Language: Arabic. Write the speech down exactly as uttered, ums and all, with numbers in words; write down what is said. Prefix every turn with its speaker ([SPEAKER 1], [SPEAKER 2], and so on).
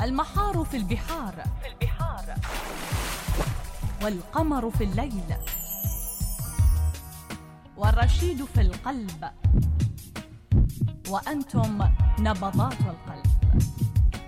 [SPEAKER 1] المحار في البحار
[SPEAKER 2] في البحار
[SPEAKER 1] والقمر في الليل والرشيد في القلب، وأنتم نبضات القلب.